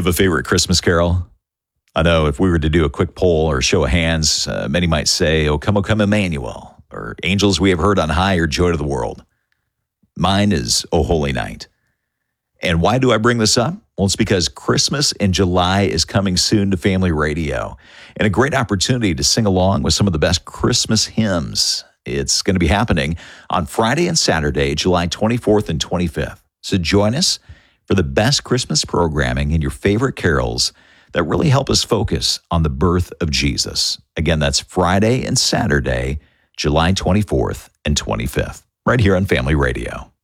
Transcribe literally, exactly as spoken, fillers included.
have a favorite Christmas carol? I know if we were to do a quick poll or show of hands, uh, many might say, "O come, O come, Emmanuel," or "Angels we have heard on high," or "Joy to the world." Mine is "O Holy Night." And why do I bring this up? Well, it's because Christmas in July is coming soon to Family Radio, and a great opportunity to sing along with some of the best Christmas hymns. It's going to be happening on Friday and Saturday, July twenty-fourth and twenty-fifth. So join us for the best Christmas programming and your favorite carols that really help us focus on the birth of Jesus. Again, that's Friday and Saturday, July twenty-fourth and twenty-fifth, right here on Family Radio.